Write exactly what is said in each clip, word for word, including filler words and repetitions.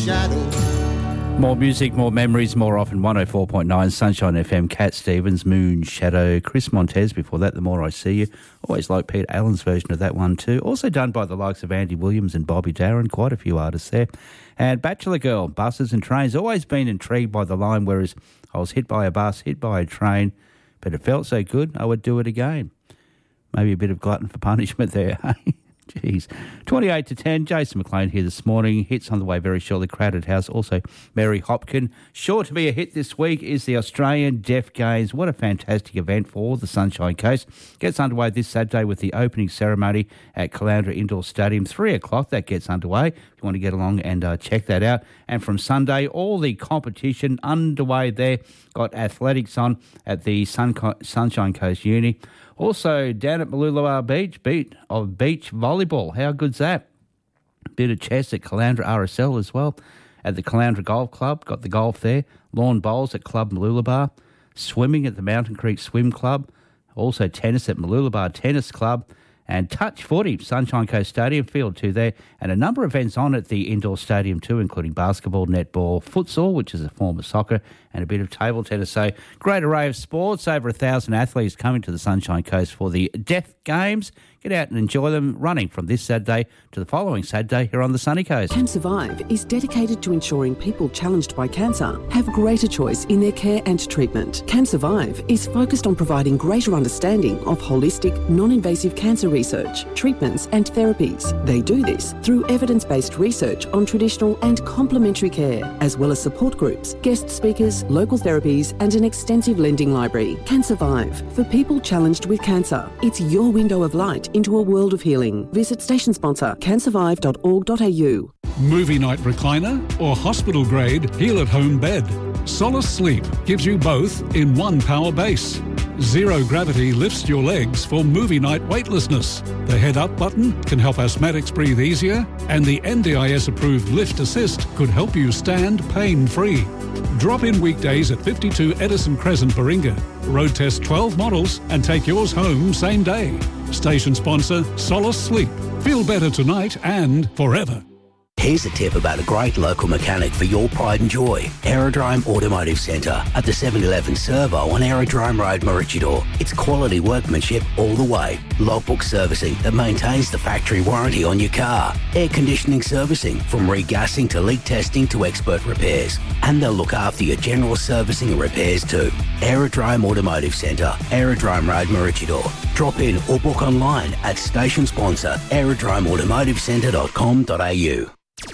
shadow. More music, more memories, more often. one oh four point nine Sunshine F M. Cat Stevens, Moon Shadow. Chris Montez before that, The More I See You. Always like Peter Allen's version of that one too. Also done by the likes of Andy Williams and Bobby Darin. Quite a few artists there. And Bachelor Girl, Buses and Trains. Always been intrigued by the line, whereas I was hit by a bus, hit by a train, but it felt so good I would do it again. Maybe a bit of glutton for punishment there, hey? Jeez. twenty-eight to ten, Jason McLean here this morning. Hits on the way very shortly. Crowded House, also Mary Hopkin. Sure to be a hit this week is the Australian Deaf Games. What a fantastic event for all the Sunshine Coast. Gets underway this Saturday with the opening ceremony at Caloundra Indoor Stadium. Three o'clock that gets underway. If you want to get along and uh, check that out. And from Sunday, all the competition underway there. Got athletics on at the Sun- Sunshine Coast Uni. Also, down at Mooloolaba Beach, beat of beach volleyball. How good's that? Bit of chess at Caloundra R S L as well. At the Caloundra Golf Club, got the golf there. Lawn bowls at Club Mooloolaba. Swimming at the Mountain Creek Swim Club. Also tennis at Mooloolaba Tennis Club. And touch footy, Sunshine Coast Stadium, field two there. And a number of events on at the indoor stadium too, including basketball, netball, futsal, which is a form of soccer, and a bit of table tennis. So great array of sports. Over a thousand athletes coming to the Sunshine Coast for the Deaf Games. Get out and enjoy them, running from this Saturday to the following Saturday here on the sunny coast. Can Survive is dedicated to ensuring people challenged by cancer have greater choice in their care and treatment. Can Survive is focused on providing greater understanding of holistic, non-invasive cancer research, treatments and therapies. They do this through evidence-based research on traditional and complementary care, as well as support groups, guest speakers, local therapies and an extensive lending library. Can Survive, for people challenged with cancer. It's your window of light into a world of healing. Visit station sponsor can survive dot org dot a u. Movie night recliner or hospital grade heal at home bed. Solace Sleep gives you both in one power base. Zero gravity lifts your legs for movie night weightlessness. The head up button can help asthmatics breathe easier, and the N D I S approved lift assist could help you stand pain free. Drop in weekdays at fifty-two Edison Crescent, Baringa. Road test twelve models and take yours home same day. Station sponsor Solace Sleep. Feel better tonight and forever. Here's a tip about a great local mechanic for your pride and joy. Aerodrome Automotive Centre at the seven eleven Servo on Aerodrome Road, Maroochydore. It's quality workmanship all the way. Logbook servicing that maintains the factory warranty on your car. Air conditioning servicing from regassing to leak testing to expert repairs. And they'll look after your general servicing and repairs too. Aerodrome Automotive Centre, Aerodrome Road, Maroochydore. Drop in or book online at station sponsor aerodrome automotive centre dot com dot a u.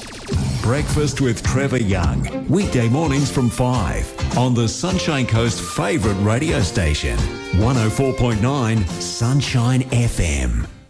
Breakfast with Trevor Young. Weekday mornings from five on the Sunshine Coast favourite radio station. one oh four point nine Sunshine F M.